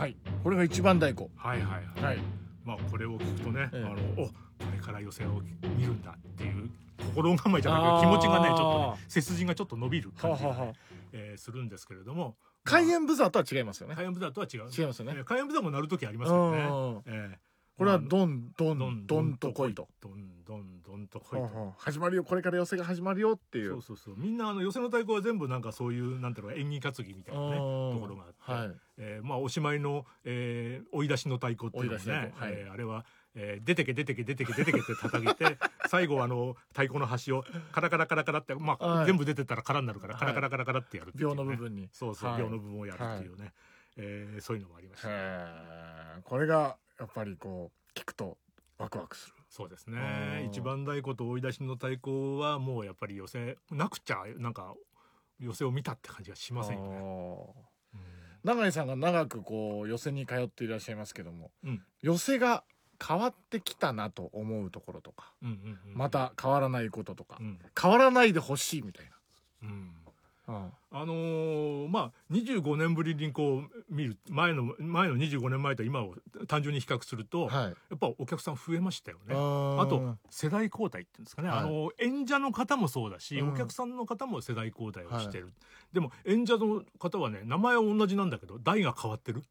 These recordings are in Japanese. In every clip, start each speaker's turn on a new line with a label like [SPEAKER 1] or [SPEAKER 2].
[SPEAKER 1] はい、これが一番太鼓。
[SPEAKER 2] はいはいはい、
[SPEAKER 1] はい、
[SPEAKER 2] まあこれを聞くとね、おこれから寄席を見るんだっていう心構えじゃないけど気持ちがねちょっとね背筋がちょっと伸びる感じがね、するんですけれども、
[SPEAKER 1] 開演ブザーとは違いますよね。
[SPEAKER 2] 開演ブザーとは違う。
[SPEAKER 1] 違いますよね。
[SPEAKER 2] 開演ブザーも鳴る時ありますけどね。
[SPEAKER 1] これはドンドンドンと来いと、
[SPEAKER 2] ドンドンドンと来いと、
[SPEAKER 1] 始まるよ、これから寄席が始まるよっていう。
[SPEAKER 2] そうそうそう、みんな寄席の太鼓は全部なんかそういうなんていうの演技担ぎみたいなねところがあって、まあおしまいの追い出しの太鼓っていうのもね、あれは出てけ出てけ出てけ出てけって叩いて最後太鼓の端をカラカラカラカラって、まあ全部出てったらカラになるからカラカラカラカラってやるっていうね、
[SPEAKER 1] 秒の部分に、
[SPEAKER 2] そうそう秒の部分をやるっていうね、そういうのもありました。
[SPEAKER 1] これがやっぱりこう聞くとワクワクする。
[SPEAKER 2] そうですね。一番太鼓と追い出しの太鼓はもうやっぱり寄席なくちゃなんか寄席を見たって感じがしませんよね。
[SPEAKER 1] 永井さんが長くこう寄席に通っていらっしゃいますけども、寄席が変わってきたなと思うところとか、また変わらないこととか、変わらないでほしいみたいな。
[SPEAKER 2] まあ25年ぶりにこう見る前の25年前と今を単純に比較すると、やっぱお客さん増えましたよね。あと世代交代っていうんですかね、演者の方もそうだし、お客さんの方も世代交代をしてる。でも演者の方はね名前は同じなんだけど代が変わってるっていう。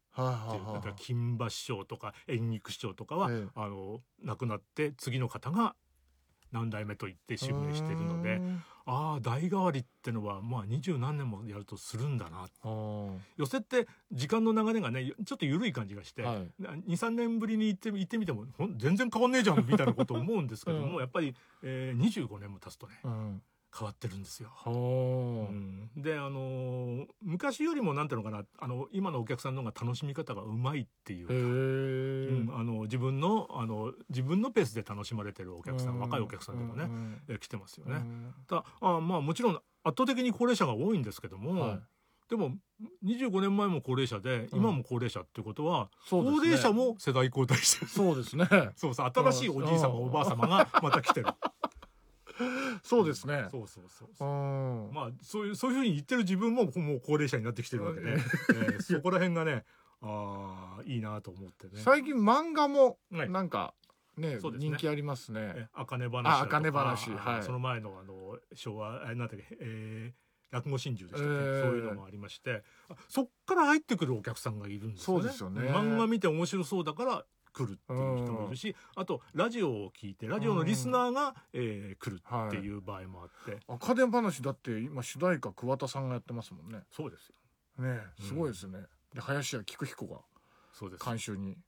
[SPEAKER 2] 金馬師匠とか演劇師匠とかは亡くなって次の方が何代目と言って襲名してるので、代替わりってのはまあ20何年もやるとするんだな。寄席って時間の流れがねちょっと緩い感じがして、23年ぶりに行ってみても全然変わんねえじゃんみたいなことを思うんですけども、やっぱり、25年も経つとね、変わってるんですよ。で昔よりもなんていうのかな、今のお客さんの方が楽しみ方がうまいっていうか、自分のペースで楽しまれてるお客さん、若いお客さんでもね、来てますよね。まあもちろん圧倒的に高齢者が多いんですけども、でも25年前も高齢者で今も高齢者ってことは、高齢者も世代交代してる。
[SPEAKER 1] そうですね。
[SPEAKER 2] そうそう、新しいおじい様おばあ様がまた来てる。
[SPEAKER 1] そうですね。
[SPEAKER 2] そう。まあそういうふうに言ってる自分ももう高齢者になってきてるわけで、そこら辺がね、いいなと思ってね。
[SPEAKER 1] 最近漫画もなんかね人気ありますね。
[SPEAKER 2] 茜話。
[SPEAKER 1] 茜話。
[SPEAKER 2] その前の昭和なんだっけ、落語真珠でしたっけ、そういうのもありまして、そっから入ってくるお客さんがいるんですよね。
[SPEAKER 1] そうですよね。
[SPEAKER 2] 漫画見て面白そうだから来るっていう人もいるし、あとラジオを聞いてラジオのリスナーが来るっていう場合もあって、
[SPEAKER 1] 赤電話だって今主題歌桑田さんがやってますもんね。
[SPEAKER 2] そうですよ
[SPEAKER 1] ね、すごいですね。で林家菊彦が監修に